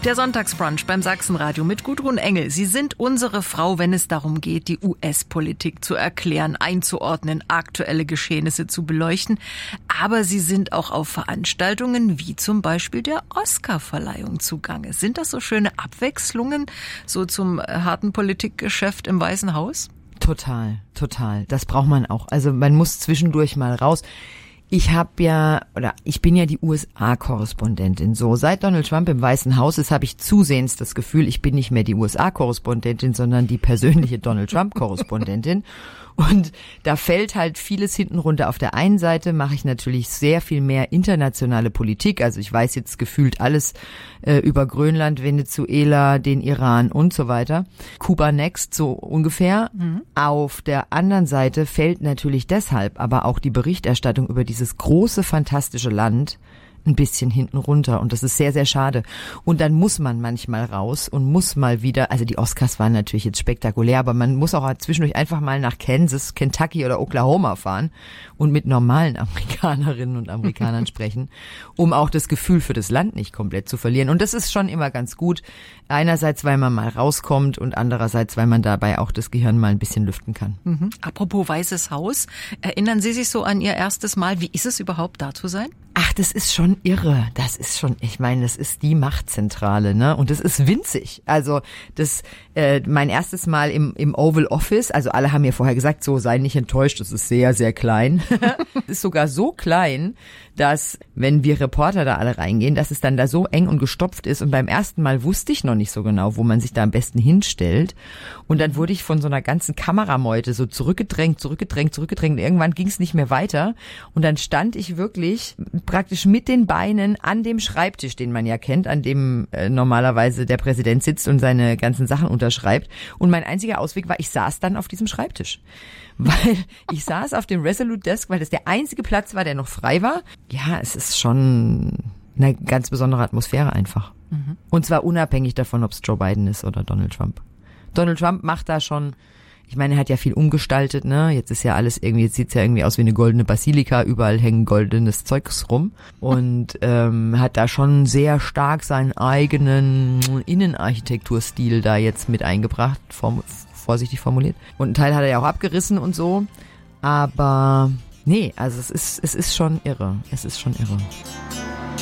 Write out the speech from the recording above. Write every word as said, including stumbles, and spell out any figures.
Der Sonntagsbrunch beim Sachsenradio mit Gudrun Engel. Sie sind unsere Frau, wenn es darum geht, die U S-Politik zu erklären, einzuordnen, aktuelle Geschehnisse zu beleuchten. Aber Sie sind auch auf Veranstaltungen wie zum Beispiel der Oscar-Verleihung zugange. Sind das so schöne Abwechslungen so zum harten Politikgeschäft im Weißen Haus? Total, total. Das braucht man auch. Also man muss zwischendurch mal raus. Ich habe ja, oder ich bin ja die U S A-Korrespondentin. So, seit Donald Trump im Weißen Haus ist, habe ich zusehends das Gefühl, ich bin nicht mehr die U S A-Korrespondentin, sondern die persönliche Donald Trump-Korrespondentin. Und da fällt halt vieles hinten runter. Auf der einen Seite mache ich natürlich sehr viel mehr internationale Politik. Also ich weiß jetzt gefühlt alles äh, über Grönland, Venezuela, den Iran und so weiter. Kuba next, so ungefähr. Mhm. Auf der anderen Seite fällt natürlich deshalb aber auch die Berichterstattung über dieses große, fantastische Land ein bisschen hinten runter und das ist sehr, sehr schade. Und dann muss man manchmal raus und muss mal wieder, also die Oscars waren natürlich jetzt spektakulär, aber man muss auch zwischendurch einfach mal nach Kansas, Kentucky oder Oklahoma fahren und mit normalen Amerikanerinnen und Amerikanern sprechen, um auch das Gefühl für das Land nicht komplett zu verlieren. Und das ist schon immer ganz gut. Einerseits, weil man mal rauskommt und andererseits, weil man dabei auch das Gehirn mal ein bisschen lüften kann. Mhm. Apropos Weißes Haus, erinnern Sie sich so an Ihr erstes Mal? Wie ist es überhaupt, da zu sein? Ach, das ist schon irre. Das ist schon, ich meine, das ist die Machtzentrale, ne? Und das ist winzig. Also das, äh, mein erstes Mal im im Oval Office. Also alle haben mir vorher gesagt, so sei nicht enttäuscht. Das ist sehr, sehr klein. Es ist sogar so klein, dass wenn wir Reporter da alle reingehen, dass es dann da so eng und gestopft ist. Und beim ersten Mal wusste ich noch nicht so genau, wo man sich da am besten hinstellt. Und dann wurde ich von so einer ganzen Kamerameute so zurückgedrängt, zurückgedrängt, zurückgedrängt. Und irgendwann ging es nicht mehr weiter. Und dann stand ich wirklich praktisch mit den Beinen an dem Schreibtisch, den man ja kennt, an dem äh, normalerweise der Präsident sitzt und seine ganzen Sachen unterschreibt. Und mein einziger Ausweg war, ich saß dann auf diesem Schreibtisch. Weil ich saß auf dem Resolute Desk, weil das der einzige Platz war, der noch frei war. Ja, es ist schon eine ganz besondere Atmosphäre einfach. Mhm. Und zwar unabhängig davon, ob es Joe Biden ist oder Donald Trump. Donald Trump macht da schon, ich meine, er hat ja viel umgestaltet, ne? Jetzt ist ja alles irgendwie, jetzt sieht's ja irgendwie aus wie eine goldene Basilika, überall hängen goldenes Zeugs rum und ähm, hat da schon sehr stark seinen eigenen Innenarchitekturstil da jetzt mit eingebracht, form, vorsichtig formuliert. Und einen Teil hat er ja auch abgerissen und so, aber nee, also es ist, es ist schon irre, es ist schon irre.